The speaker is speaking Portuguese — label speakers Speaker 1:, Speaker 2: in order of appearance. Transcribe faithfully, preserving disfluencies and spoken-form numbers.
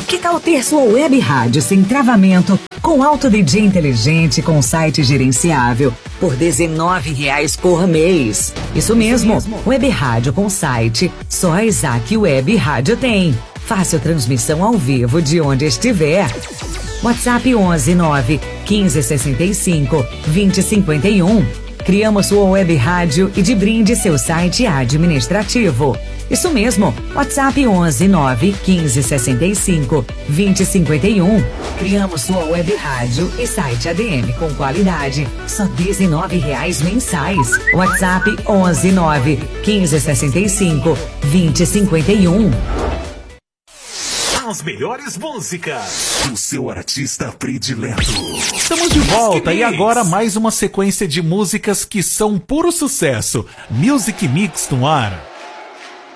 Speaker 1: Que tal ter sua web rádio sem travamento, com alto D J inteligente, com site gerenciável, por dezenove reais por mês? Isso mesmo, web rádio com site, só a Isaac Web Rádio tem. Fácil transmissão ao vivo de onde estiver. WhatsApp onze nove quinze sessenta e cinco vinte cinquenta e um. Criamos sua web rádio e de brinde seu site administrativo. Isso mesmo, WhatsApp onze nove quinze sessenta e cinco vinte cinquenta e um. Criamos sua web rádio e site A D M com qualidade, só dezenove reais mensais. WhatsApp onze nove quinze sessenta e cinco vinte cinquenta e um.
Speaker 2: As melhores músicas do seu artista predileto.
Speaker 3: Estamos de volta e agora mais uma sequência de músicas que são puro sucesso. Music Mix no ar.